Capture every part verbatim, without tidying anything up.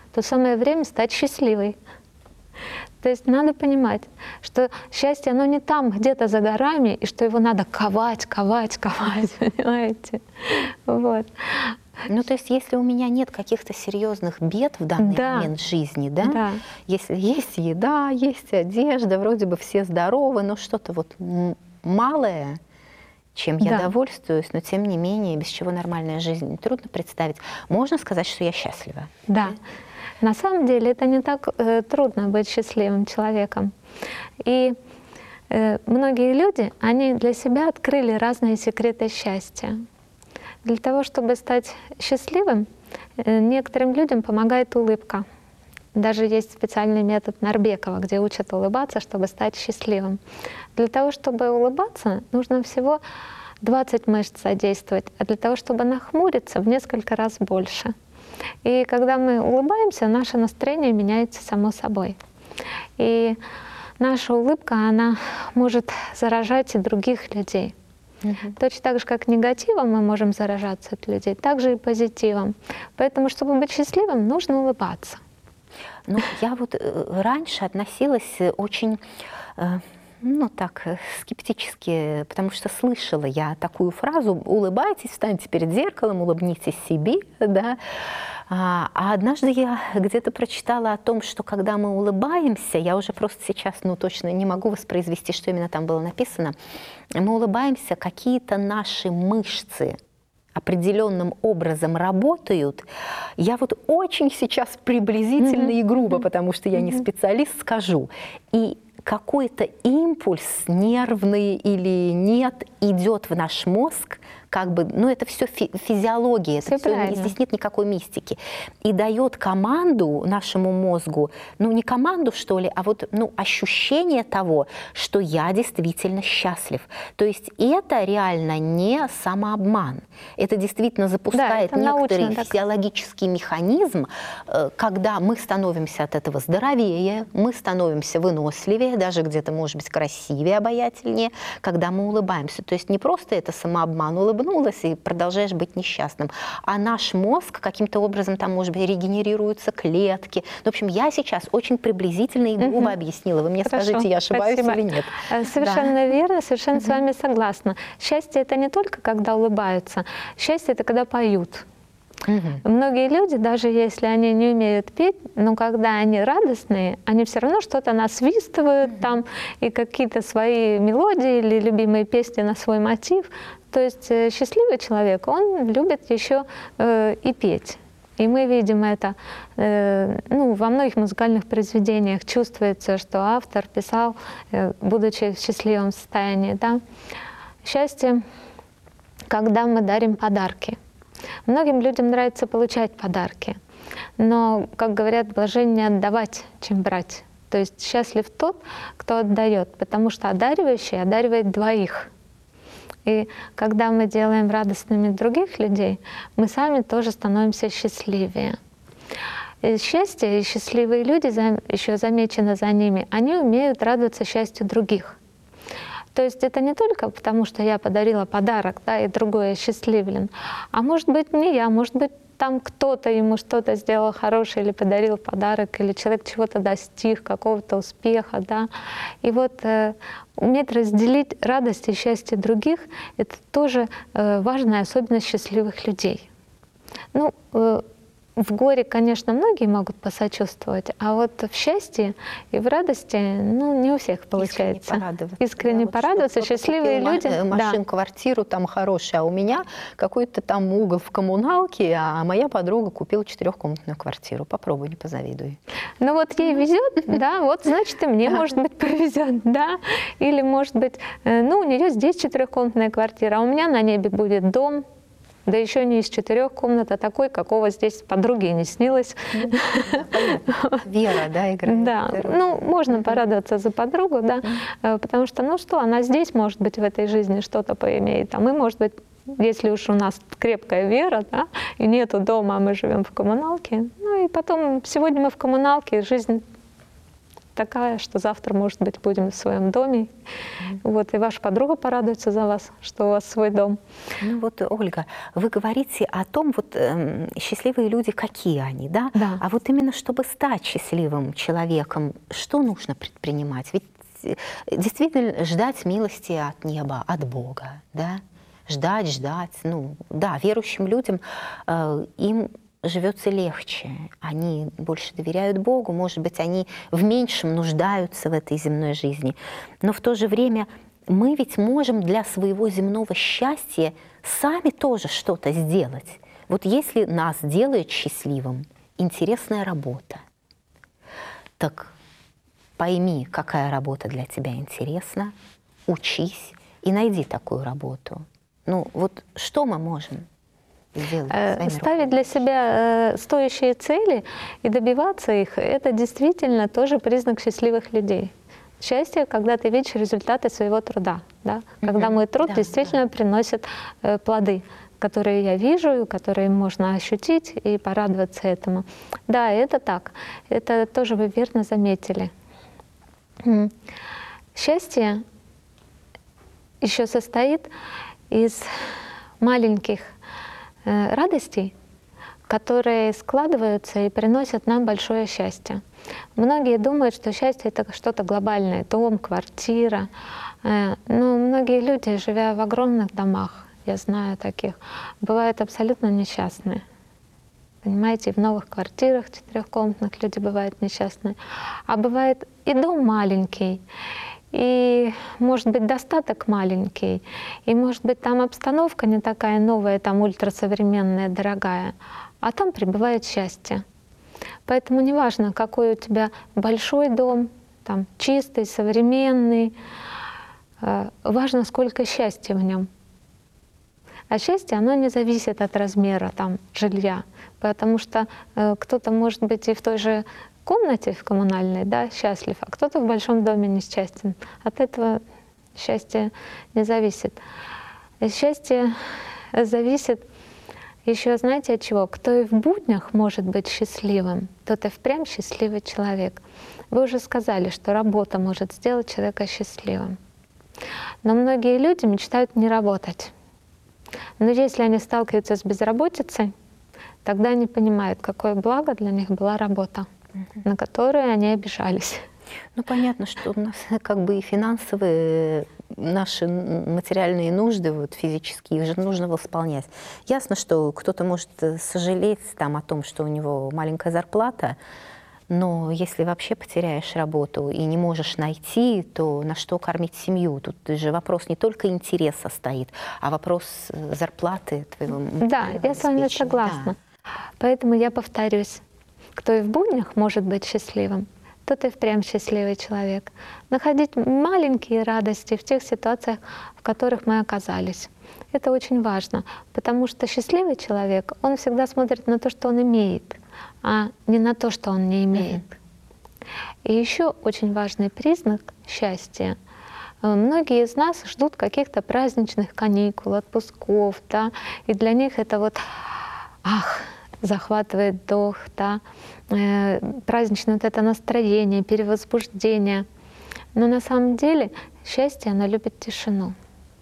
то самое время стать счастливой. То есть надо понимать, что счастье, оно не там, где-то за горами, и что его надо ковать, ковать, ковать, понимаете? Вот. Ну, то есть, если у меня нет каких-то серьезных бед в данный да. момент жизни, да? Да. Если есть еда, есть одежда, вроде бы все здоровы, но что-то вот малое, чем я да. довольствуюсь, но тем не менее, без чего нормальная жизнь трудно представить, можно сказать, что я счастлива. Да. На самом деле это не так э, трудно быть счастливым человеком. И э, многие люди, они для себя открыли разные секреты счастья. Для того, чтобы стать счастливым, э, некоторым людям помогает улыбка. Даже есть специальный метод Нарбекова, где учат улыбаться, чтобы стать счастливым. Для того, чтобы улыбаться, нужно всего двадцать мышц задействовать, а для того, чтобы нахмуриться, в несколько раз больше. И когда мы улыбаемся, наше настроение меняется само собой. И наша улыбка, она может заражать и других людей. Mm-hmm. Точно так же, как негативом мы можем заражаться от людей, так же и позитивом. Поэтому, чтобы быть счастливым, нужно улыбаться. Ну, я вот раньше относилась очень... ну, так, скептически, потому что слышала я такую фразу: улыбайтесь, встаньте перед зеркалом, улыбнитесь себе, да. А, а однажды я где-то прочитала о том, что когда мы улыбаемся, я уже просто сейчас, ну, точно не могу воспроизвести, что именно там было написано, мы улыбаемся, какие-то наши мышцы определенным образом работают. Я вот очень сейчас приблизительно mm-hmm. и грубо, потому что я не специалист, скажу. И какой-то импульс нервный или нет идет в наш мозг, как бы, ну это все фи физиология, это все, здесь нет никакой мистики, и дает команду нашему мозгу, ну не команду что ли, а вот ну, ощущение того, что я действительно счастлив. То есть это реально не самообман, это действительно запускает, да, это некоторый физиологический так. механизм, когда мы становимся от этого здоровее, мы становимся выносливее, даже где-то, может быть, красивее, обаятельнее, когда мы улыбаемся. То есть не просто это самообман, улыбаемся, и продолжаешь быть несчастным. А наш мозг каким-то образом, там, может быть, регенерируются клетки. В общем, я сейчас очень приблизительно и грубо угу. объясила. Вы мне Хорошо. скажите, я ошибаюсь Спасибо. или нет? Совершенно да. верно, совершенно угу. с вами согласна. Счастье — это не только когда улыбаются. Счастье — это когда поют. Угу. Многие люди, даже если они не умеют петь, но когда они радостные, они все равно что-то насвистывают угу. там, и какие-то свои мелодии или любимые песни на свой мотив. То есть э, счастливый человек, он любит еще э, и петь. И мы видим это э, ну, во многих музыкальных произведениях. Чувствуется, что автор писал, э, будучи в счастливом состоянии. Да? Счастье, когда мы дарим подарки. Многим людям нравится получать подарки. Но, как говорят, блаженнее отдавать, чем брать. То есть счастлив тот, кто отдает, потому что одаривающий одаривает двоих. И когда мы делаем радостными других людей, мы сами тоже становимся счастливее. И счастье и счастливые люди, еще замечено за ними, они умеют радоваться счастью других. То есть это не только потому, что я подарила подарок, да, и другой счастливлен, а может быть не я, может быть там кто-то ему что-то сделал хорошее или подарил подарок, или человек чего-то достиг, какого-то успеха, да. И вот э, уметь разделить радость и счастье других — это тоже э, важная особенность счастливых людей. Ну, э, в горе, конечно, многие могут посочувствовать, а вот в счастье и в радости, ну, не у всех получается. Искренне порадоваться. Искренне да, порадоваться, вот счастливые люди. Машин, да. квартиру там хорошая, а у меня какой-то там угол в коммуналке, а моя подруга купила четырехкомнатную квартиру. Попробуй, не позавидуй. Ну вот ей везет, да, вот значит и мне, может быть, повезет, да. Или, может быть, ну, у нее здесь четырехкомнатная квартира, а у меня на небе будет дом. Да еще не из четырех комнат, а такой, какого здесь подруге не снилось. Да, Вера, да, играет. Да, ну, можно порадоваться за подругу, да, потому что, ну что, она здесь, может быть, в этой жизни что-то поимеет, а мы, может быть, если уж у нас крепкая вера, да, и нету дома, а мы живем в коммуналке, ну и потом, сегодня мы в коммуналке, жизнь такая, что завтра, может быть, будем в своем доме. Mm-hmm. Вот, и ваша подруга порадуется за вас, что у вас свой дом. Ну вот, Ольга, вы говорите о том, вот э, счастливые люди, какие они, да? Да. А вот именно чтобы стать счастливым человеком, что нужно предпринимать? Ведь действительно ждать милости от неба, от Бога, да? Ждать, ждать. Ну, да, верующим людям э, им живется легче, они больше доверяют Богу, может быть, они в меньшем нуждаются в этой земной жизни. Но в то же время мы ведь можем для своего земного счастья сами тоже что-то сделать. Вот если нас делает счастливым интересная работа, так пойми, какая работа для тебя интересна, учись и найди такую работу. Ну вот что мы можем сделать? Ставить для себя стоящие цели и добиваться их — это действительно тоже признак счастливых людей. Счастье, когда ты видишь результаты своего труда, да? Когда мой труд да, действительно да. приносит э, плоды, которые я вижу, которые можно ощутить и порадоваться этому. Да, это так. Это тоже вы верно заметили. Счастье еще состоит из маленьких э, радостей, которые складываются и приносят нам большое счастье. Многие думают, что счастье — это что-то глобальное, дом, квартира. Но многие люди, живя в огромных домах, я знаю таких, бывают абсолютно несчастные. Понимаете, в новых квартирах четырехкомнатных люди бывают несчастные. А бывает и дом маленький, и, может быть, достаток маленький, и, может быть, там обстановка не такая новая, там ультрасовременная, дорогая, а там пребывает счастье. Поэтому неважно, какой у тебя большой дом, там, чистый, современный, э, важно, сколько счастья в нем. А счастье, оно не зависит от размера там, жилья, потому что э, кто-то может быть и в той же комнате в коммунальной, да, счастлив, а кто-то в большом доме несчастен. От этого счастье не зависит. Счастье зависит еще, знаете, от чего? Кто и в буднях может быть счастливым, тот и впрямь счастливый человек. Вы уже сказали, что работа может сделать человека счастливым. Но многие люди мечтают не работать. Но если они сталкиваются с безработицей, тогда они понимают, какое благо для них была работа, угу. на которую они обижались. Ну, понятно, что у нас как бы и финансовые наши материальные нужды, вот, физические, их же нужно восполнять. Ясно, что кто-то может сожалеть там, о том, что у него маленькая зарплата, но если вообще потеряешь работу и не можешь найти, то на что кормить семью? Тут же вопрос не только интереса стоит, а вопрос зарплаты твоего. Да, я с вами согласна. Да. Поэтому я повторюсь, кто и в буднях может быть счастливым, тот и впрямь счастливый человек. Находить маленькие радости в тех ситуациях, в которых мы оказались. Это очень важно, потому что счастливый человек, он всегда смотрит на то, что он имеет, а не на то, что он не имеет. Mm-hmm. И еще очень важный признак счастья. Многие из нас ждут каких-то праздничных каникул, отпусков, да, и для них это вот, ах, захватывает дух, да, э, праздничное вот это настроение, перевозбуждение. Но на самом деле счастье, оно любит тишину.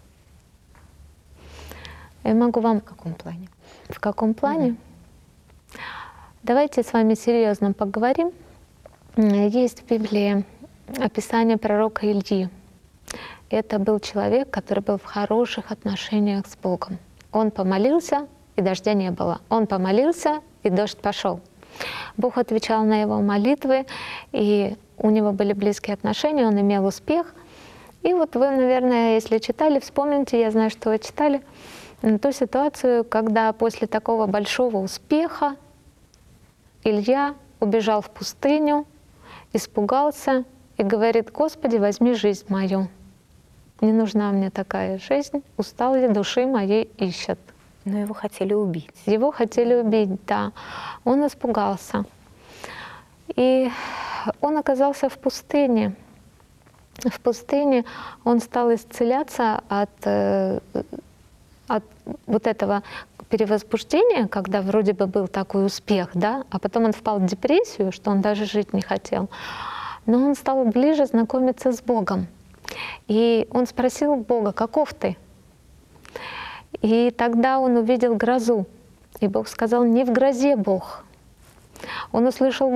Я могу вам... В каком плане? В каком плане? Mm-hmm. Давайте с вами серьезно поговорим. Есть в Библии описание пророка Ильи. Это был человек, который был в хороших отношениях с Богом. Он помолился, и дождя не было. Он помолился, и дождь пошел. Бог отвечал на его молитвы, и у него были близкие отношения, он имел успех. И вот вы, наверное, если читали, вспомните, я знаю, что вы читали, ту ситуацию, когда после такого большого успеха Илья убежал в пустыню, испугался и говорит: «Господи, возьми жизнь мою. Не нужна мне такая жизнь, устал ли души моей ищет». Но его хотели убить. Его хотели убить, да. Он испугался. И он оказался в пустыне. В пустыне он стал исцеляться от, от вот этого перевозбуждения, когда вроде бы был такой успех, да, а потом он впал в депрессию, что он даже жить не хотел. но он стал ближе знакомиться с Богом. И он спросил Бога: каков ты? И тогда он увидел грозу. И Бог сказал: не в грозе Бог. Он услышал